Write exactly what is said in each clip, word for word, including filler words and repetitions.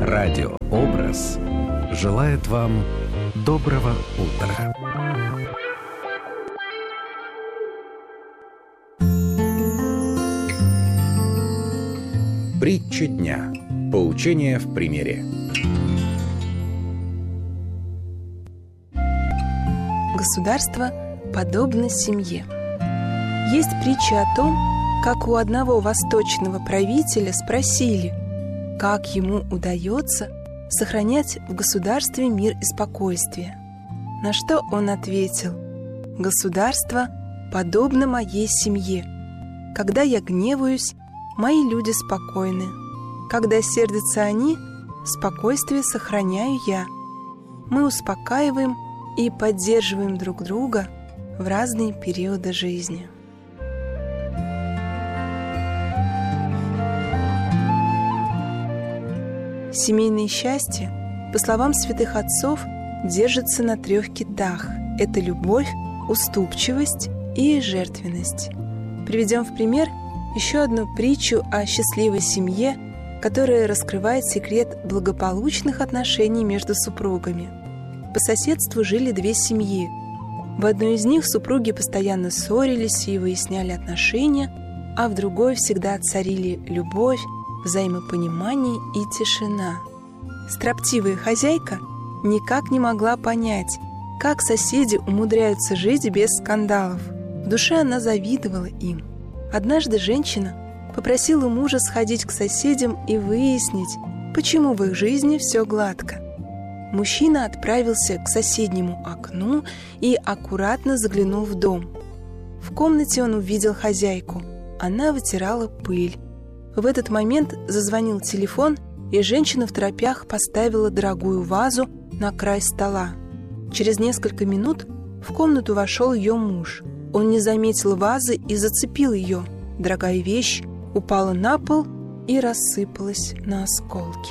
Радиообраз желает вам доброго утра. Притча дня. Поучение в примере. Государство подобно семье. Есть притча о том, как у одного восточного правителя спросили, как ему удается сохранять в государстве мир и спокойствие. На что он ответил: «Государство подобно моей семье. Когда я гневаюсь, мои люди спокойны. Когда сердятся они, спокойствие сохраняю я. Мы успокаиваем и поддерживаем друг друга в разные периоды жизни». Семейное счастье, по словам святых отцов, держится на трех китах. Это любовь, уступчивость и жертвенность. Приведем в пример еще одну притчу о счастливой семье, которая раскрывает секрет благополучных отношений между супругами. По соседству жили две семьи. В одной из них супруги постоянно ссорились и выясняли отношения, а в другой всегда царили любовь, взаимопонимание и тишина. Строптивая хозяйка никак не могла понять, как соседи умудряются жить без скандалов. В душе она завидовала им. Однажды женщина попросила мужа сходить к соседям и выяснить, почему в их жизни все гладко. Мужчина отправился к соседнему окну и аккуратно заглянул в дом. В комнате он увидел хозяйку. Она вытирала пыль. В этот момент зазвонил телефон, и женщина второпях поставила дорогую вазу на край стола. Через несколько минут в комнату вошел ее муж. Он не заметил вазы и зацепил ее. Дорогая вещь упала на пол и рассыпалась на осколки.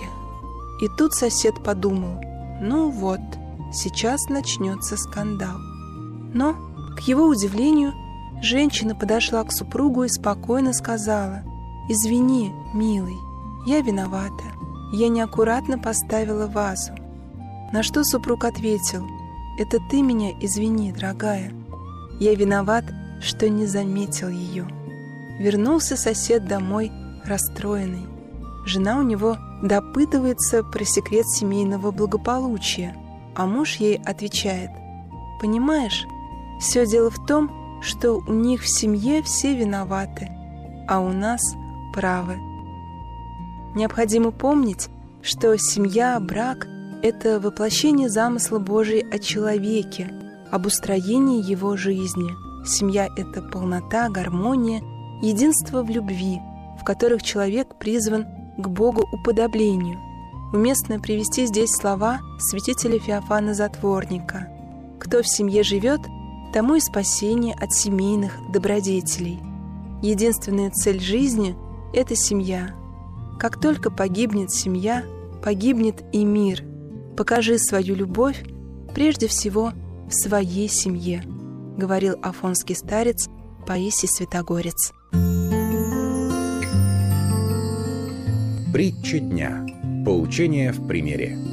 И тут сосед подумал: ну вот, сейчас начнется скандал. Но, к его удивлению, женщина подошла к супругу и спокойно сказала: «Извини, милый, я виновата. Я неаккуратно поставила вазу». На что супруг ответил: «Это ты меня извини, дорогая. Я виноват, что не заметил ее». Вернулся сосед домой расстроенный. Жена у него допытывается про секрет семейного благополучия, а муж ей отвечает: «Понимаешь, все дело в том, что у них в семье все виноваты, а у нас правы». Необходимо помнить, что семья, брак – это воплощение замысла Божия о человеке, об устроении его жизни. Семья – это полнота, гармония, единство в любви, в которых человек призван к Богу уподоблению. Уместно привести здесь слова святителя Феофана Затворника: «Кто в семье живет, тому и спасение от семейных добродетелей». Единственная цель жизни – это семья. Как только погибнет семья, погибнет и мир. Покажи свою любовь прежде всего в своей семье, говорил афонский старец Паисий Святогорец. Притча дня. Поучение в примере.